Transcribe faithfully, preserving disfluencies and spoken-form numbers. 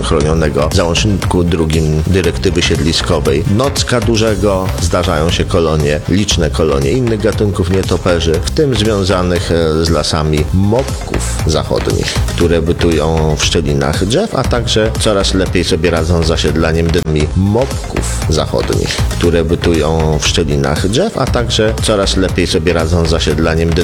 chronionego w załączniku drugim dyrektywy siedliskowej nocka dużego, zdarzają się kolonie, liczne kolonie innych gatunków nietoperzy, w tym związanych z lasami mopków zachodnich, które bytują w szczelinach drzew, a także coraz lepiej sobie radzą z zasiedlaniem dymi mopków zachodnich, które bytują w szczelinach drzew, a także coraz lepiej sobie radzą z zasiedlaniem dymi